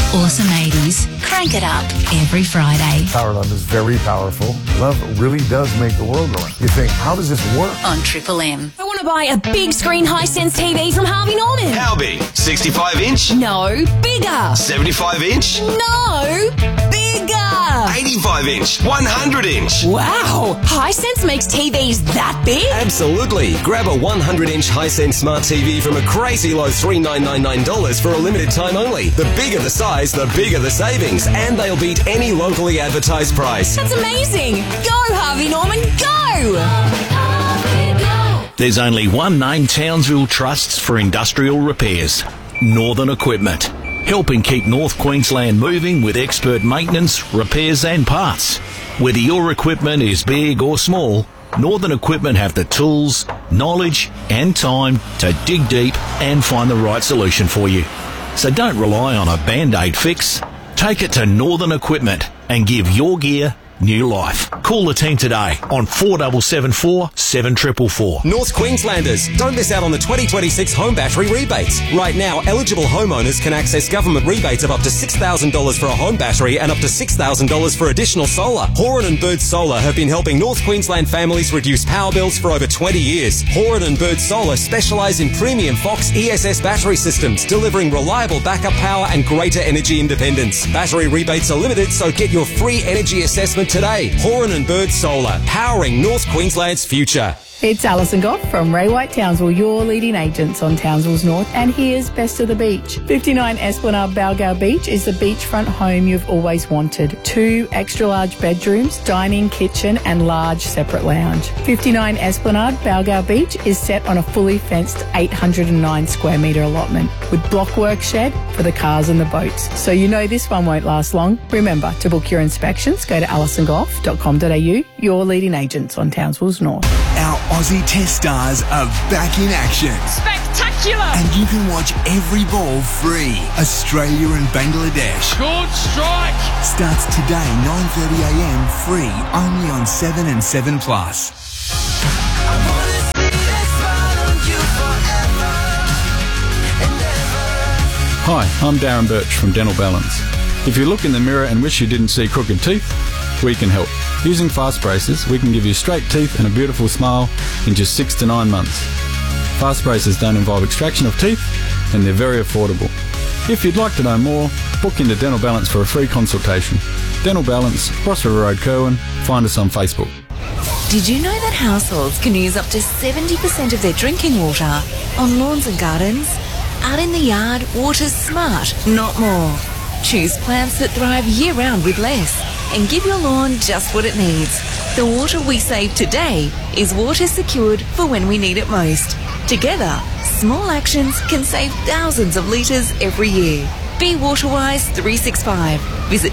Awesome 80s. Crank it up every Friday. Power Love is very powerful. Love really does make the world go round. You think, how does this work? On Triple M. I want to buy a big screen Hisense TV from Harvey Norman. How big? 65 inch? No, bigger. 75 inch? No, bigger. 85 inch? 100 inch? Wow, Hisense makes TVs that big? Absolutely. Grab a 100-inch Hisense smart TV from a crazy low $3,999 for a limited time only. The bigger the size, the bigger the savings, and they'll beat any locally advertised price. That's amazing. Go, Harvey Norman, go! There's only one name Townsville trusts for industrial repairs: Northern Equipment, helping keep North Queensland moving with expert maintenance, repairs and parts. Whether your equipment is big or small, Northern Equipment have the tools, knowledge and time to dig deep and find the right solution for you. So don't rely on a Band-Aid fix. Take it to Northern Equipment and give your gear new life. Call the team today on 4774 7444. North Queenslanders, don't miss out on the 2026 home battery rebates. Right now, eligible homeowners can access government rebates of up to $6,000 for a home battery and up to $6,000 for additional solar. Horan and Bird Solar have been helping North Queensland families reduce power bills for over 20 years. Horan and Bird Solar specialise in premium Fox ESS battery systems, delivering reliable backup power and greater energy independence. Battery rebates are limited, so get your free energy assessment today. Horan and Bird Solar, powering North Queensland's future. It's Alison Goff from Ray White Townsville, your leading agents on Townsville's North, and here's Best of the Beach. 59 Esplanade Balgowlah Beach is the beachfront home you've always wanted. 2 extra-large bedrooms, dining, kitchen and large separate lounge. 59 Esplanade Balgowlah Beach is set on a fully fenced 809 square metre allotment with blockwork shed for the cars and the boats. So you know this one won't last long. Remember, to book your inspections, go to alisongoff.com.au, your leading agents on Townsville's North. Our Aussie Test stars are back in action. Spectacular! And you can watch every ball free. Australia and Bangladesh. Good strike! Starts today, 9:30am, free, only on 7 and 7 Plus. Hi, I'm Darren Birch from Dental Balance. If you look in the mirror and wish you didn't see crooked teeth, we can help. Using Fast Braces, we can give you straight teeth and a beautiful smile in just 6 to 9 months. Fast Braces don't involve extraction of teeth and they're very affordable. If you'd like to know more, book into Dental Balance for a free consultation. Dental Balance, Ross River Road, Kerwin. Find us on Facebook. Did you know that households can use up to 70% of their drinking water on lawns and gardens? Out in the yard, water's smart, not more. Choose plants that thrive year-round with less and give your lawn just what it needs. The water we save today is water secured for when we need it most. Together, small actions can save thousands of litres every year. Be Waterwise 365. Visit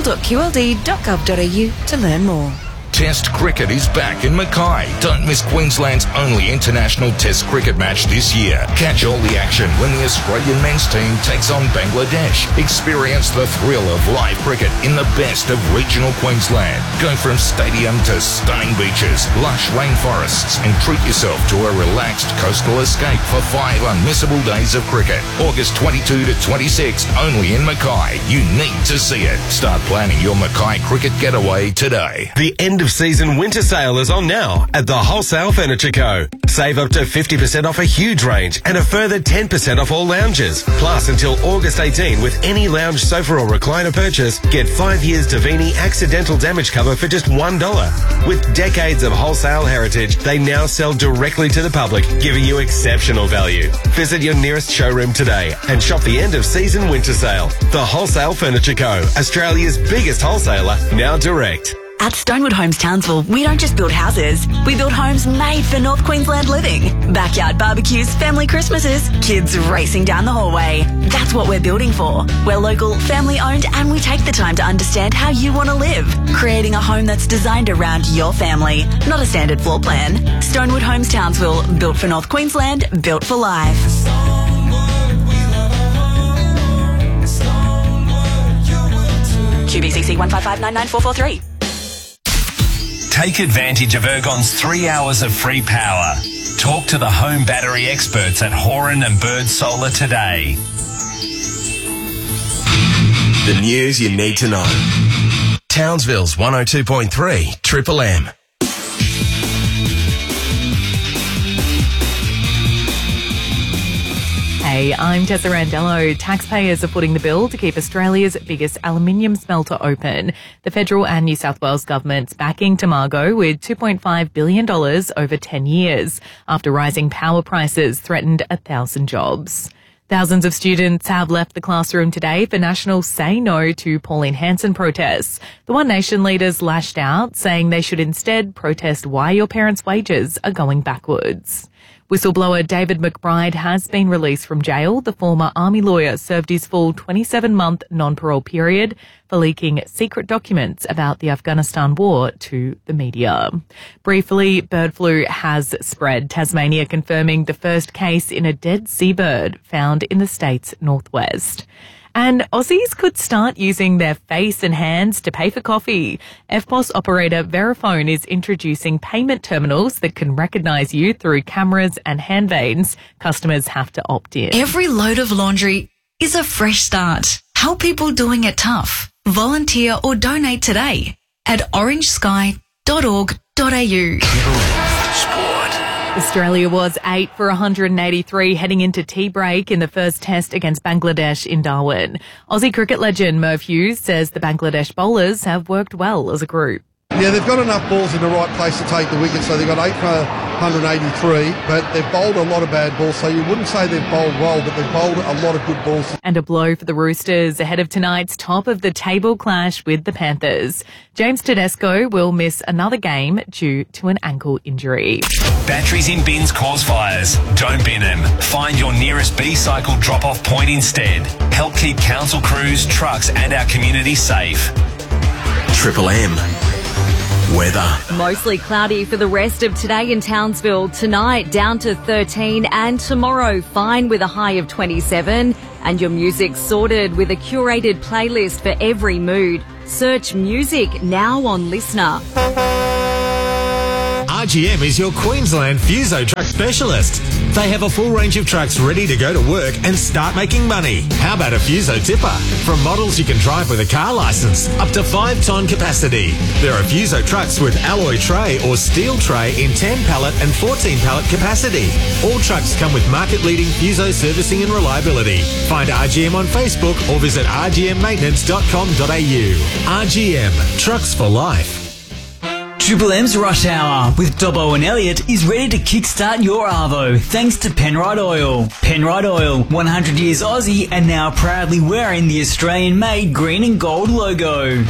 townsville.qld.gov.au to learn more. Test cricket is back in Mackay. Don't miss Queensland's only international Test cricket match this year. Catch all the action when the Australian men's team takes on Bangladesh. Experience the thrill of live cricket in the best of regional Queensland. Go from stadium to stunning beaches, lush rainforests, and treat yourself to a relaxed coastal escape for 5 unmissable days of cricket. August 22 to 26, only in Mackay. You need to see it. Start planning your Mackay cricket getaway today. The end of season winter sale is on now at the Wholesale Furniture Co. Save up to 50% off a huge range and a further 10% off all lounges. Plus, until August 18, with any lounge, sofa or recliner purchase, get 5 years Davini accidental damage cover for just $1. With decades of wholesale heritage, they now sell directly to the public, giving you exceptional value. Visit your nearest showroom today and shop the end of season winter sale. The Wholesale Furniture Co. Australia's biggest wholesaler, now direct. At Stonewood Homes Townsville, we don't just build houses, we build homes made for North Queensland living. Backyard barbecues, family Christmases, kids racing down the hallway. That's what we're building for. We're local, family owned, and we take the time to understand how you want to live, creating a home that's designed around your family, not a standard floor plan. Stonewood Homes Townsville, built for North Queensland, built for life. QBCC 155994443. Take advantage of Ergon's 3 hours of free power. Talk to the home battery experts at Horan and Bird Solar today. The news you need to know. Townsville's 102.3 Triple M. Hey, I'm Tessa Randello. Taxpayers are footing the bill to keep Australia's biggest aluminium smelter open. The federal and New South Wales government's backing Tomago with $2.5 billion over 10 years after rising power prices threatened 1,000 jobs. Thousands of students have left the classroom today for National Say No to Pauline Hanson protests. The One Nation leaders lashed out, saying they should instead protest why your parents' wages are going backwards. Whistleblower David McBride has been released from jail. The former Army lawyer served his full 27-month non-parole period for leaking secret documents about the Afghanistan war to the media. Briefly, bird flu has spread. Tasmania confirming the first case in a dead seabird found in the state's northwest. And Aussies could start using their face and hands to pay for coffee. EFTPOS operator Verifone is introducing payment terminals that can recognise you through cameras and hand veins. Customers have to opt in. Every load of laundry is a fresh start. Help people doing it tough. Volunteer or donate today at orangesky.org.au. Australia was 8 for 183 heading into tea break in the first test against Bangladesh in Darwin. Aussie cricket legend Merv Hughes says the Bangladesh bowlers have worked well as a group. Yeah, they've got enough balls in the right place to take the wicket, so they've got 8 for 183, but they've bowled a lot of bad balls, so you wouldn't say they've bowled well, but they've bowled a lot of good balls. And a blow for the Roosters ahead of tonight's top-of-the-table clash with the Panthers. James Tedesco will miss another game due to an ankle injury. Batteries in bins cause fires. Don't bin them. Find your nearest B-cycle drop-off point instead. Help keep council crews, trucks and our community safe. Triple M. Weather. Mostly cloudy for the rest of today in Townsville. Tonight down to 13 and tomorrow fine with a high of 27. And your music sorted with a curated playlist for every mood. Search music now on Listener. RGM is your Queensland Fuso truck specialist. They have a full range of trucks ready to go to work and start making money. How about a Fuso tipper? From models you can drive with a car licence, up to 5-ton capacity. There are Fuso trucks with alloy tray or steel tray in 10 pallet and 14 pallet capacity. All trucks come with market-leading Fuso servicing and reliability. Find RGM on Facebook or visit rgmmaintenance.com.au. RGM, trucks for life. Triple M's Rush Hour with Dobbo and Elliot is ready to kickstart your Arvo thanks to Penrite Oil. Penrite Oil, 100 years Aussie and now proudly wearing the Australian-made green and gold logo.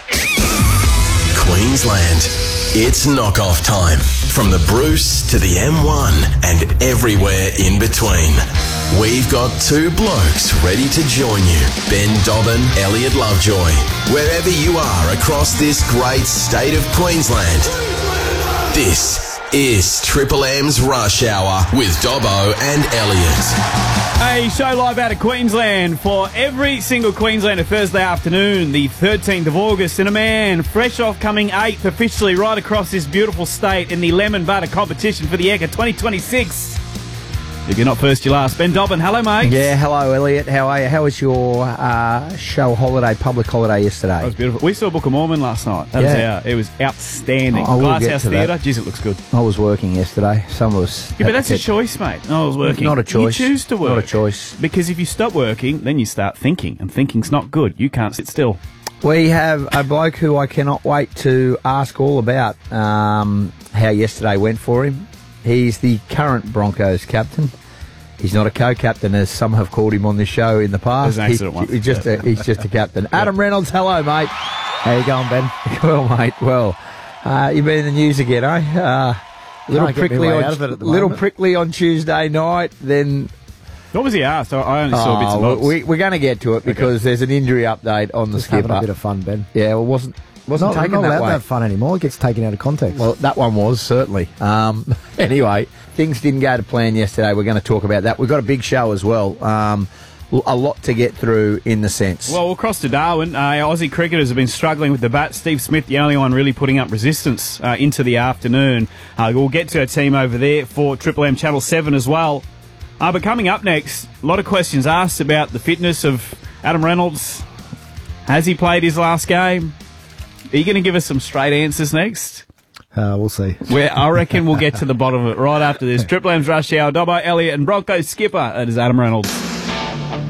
Queensland. It's knockoff time. From the Bruce to the M1 and everywhere in between. We've got two blokes ready to join you. Ben Dobbin, Elliot Lovejoy. Wherever you are across this great state of Queensland. This is Triple M's Rush Hour with Dobbo and Elliot. A show live out of Queensland for every single Queenslander Thursday afternoon, the 13th of August, and a man fresh off coming 8th officially right across this beautiful state in the Lemon Butter competition for the ECA 2026. If you're not first, you're last. Ben Dobbin, hello, mate. Yeah, hello, Elliot. How are you? How was your show holiday, public holiday yesterday? That was beautiful. We saw Book of Mormon last night. It was outstanding. Glasshouse Theatre. Jeez, it looks good. I was working yesterday. Some of us... Yeah, but that's a choice, mate. I was working. Not a choice. You choose to work. Not a choice. Because if you stop working, then you start thinking, and thinking's not good. You can't sit still. We have a bloke who I cannot wait to ask all about how yesterday went for him. He's the current Broncos captain. He's not a co-captain, as some have called him on this show in the past. There's an accident once. He's just a captain. Adam Reynolds, hello, mate. How you going, Ben? Well, mate, well. You've been in the news again, eh? Little prickly on Tuesday night, then... What was he asked? I only saw bits and bobs. We're going to get to it because there's an injury update on the skipper. Having a bit of fun, Ben. Yeah, well, wasn't taken that way. Not allowed to have fun anymore. It gets taken out of context. Well, that one was, certainly. Anyway, things didn't go to plan yesterday. We're going to talk about that. We've got a big show as well. A lot to get through in the sense. Well, we'll cross to Darwin. Aussie cricketers have been struggling with the bat. Steve Smith, the only one really putting up resistance into the afternoon. We'll get to our team over there for Triple M Channel 7 as well. But coming up next, a lot of questions asked about the fitness of Adam Reynolds, Has he played his last game? Are you going to give us some straight answers next? We'll see. I reckon we'll get to the bottom of it right after this. Triple M's Rush Hour, Dobbo, Elliott and Broncos skipper. That is Adam Reynolds.